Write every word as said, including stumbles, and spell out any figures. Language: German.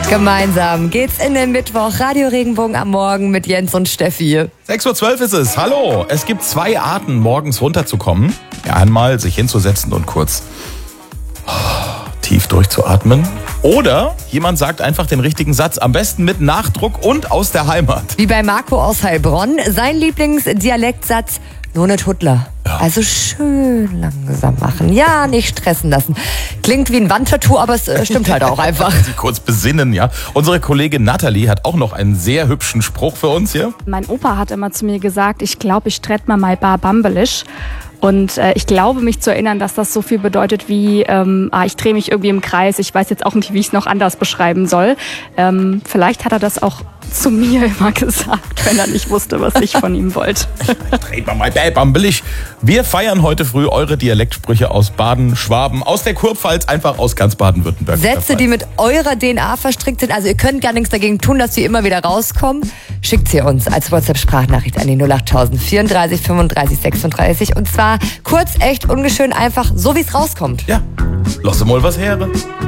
Gemeinsam geht's in den Mittwoch. Radio Regenbogen am Morgen mit Jens und Steffi. sechs Uhr zwölf ist es. Hallo. Es gibt zwei Arten, morgens runterzukommen. Ja, einmal sich hinzusetzen und kurz oh, tief durchzuatmen. Oder jemand sagt einfach den richtigen Satz. Am besten mit Nachdruck und aus der Heimat. Wie bei Marco aus Heilbronn. Sein Lieblingsdialektsatz: nur nicht Huttler. Ja. Also schön langsam machen. Ja, nicht stressen lassen. Klingt wie ein Wandtattoo, aber es äh, stimmt halt auch einfach. Sie kurz besinnen, ja. Unsere Kollegin Nathalie hat auch noch einen sehr hübschen Spruch für uns hier. Mein Opa hat immer zu mir gesagt, ich glaube, ich trett mal mal bar bambelisch. Und äh, ich glaube, mich zu erinnern, dass das so viel bedeutet wie, ähm, ah, ich drehe mich irgendwie im Kreis. Ich weiß jetzt auch nicht, wie ich es noch anders beschreiben soll. Ähm, vielleicht hat er das auch zu mir immer gesagt, wenn er nicht wusste, was ich von ihm wollte. Dreht mal mal bambelig. Wir feiern heute früh eure Dialektsprüche aus Baden, Schwaben, aus der Kurpfalz, einfach aus ganz Baden-Württemberg. Sätze, die mit eurer D N A verstrickt sind. Also ihr könnt gar nichts dagegen tun, dass sie immer wieder rauskommen. Schickt sie uns als WhatsApp-Sprachnachricht an die null acht tausend vierunddreißig fünfunddreißig sechsunddreißig. Und zwar kurz, echt, ungeschön, einfach so wie es rauskommt. Ja, lass mal was her.